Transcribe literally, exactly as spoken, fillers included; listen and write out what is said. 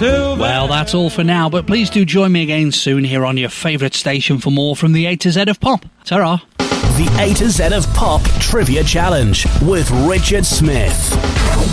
Until then. Well, that's all for now, but please do join me again soon here on your favourite station for more from the A to Z of Pop. Ta-ra. The A to Z of Pop Trivia Challenge with Richard Smith.